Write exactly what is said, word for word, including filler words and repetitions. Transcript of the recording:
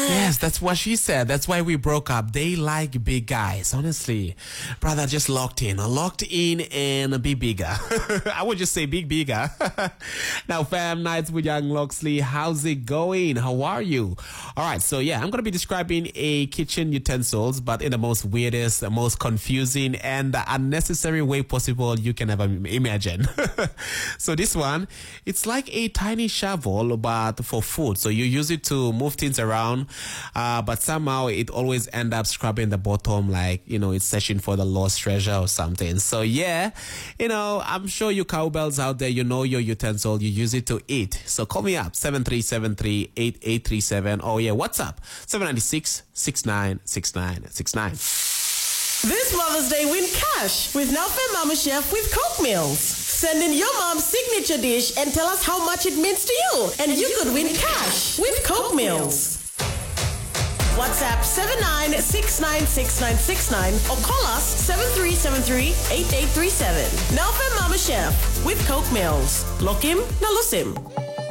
Yes, that's what she said. That's why we broke up. They like big guys. Honestly, brother, just locked in, locked in and be bigger. I would just say big bigger. Now, fam, nights with young Loxley. How's it going? How are you? All right. So yeah, I'm going to be describing a kitchen utensils, but in the most weirdest, the most confusing and unnecessary way possible you can ever imagine. So this one, it's like a tiny shovel, but for food. So you use it to move things around, uh, but somehow it always end up scrubbing the bottom, like, you know, it's searching for the lost treasure or something. So yeah, you know, I'm sure you cowbells out there, you know your utensil, you use it to eat. So call me up, seven three seven three, eight eight three seven. Oh yeah, what's up? seven nine six, six nine six nine six nine. This Mother's Day, win cash with Nelfem Mama Chef with Coke Meals. Send in your mom's signature dish and tell us how much it means to you, and you could win cash with Coke Meals. WhatsApp seven nine six nine six nine six nine or call us seven three seven three, eight eight three seven. Nelfem Mama Chef with Coke Meals. Lock him, now lose him.